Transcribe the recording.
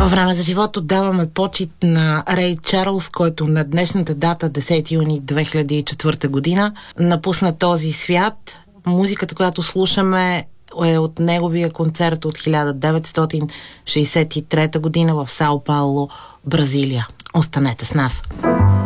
Във Време за живот отдаваме почит на Рей Чарлз, който на днешната дата, 10 юни 2004 година, напусна този свят. Музиката, която слушаме, е от неговия концерт от 1963 година в Сао Пауло, Бразилия. Останете с нас!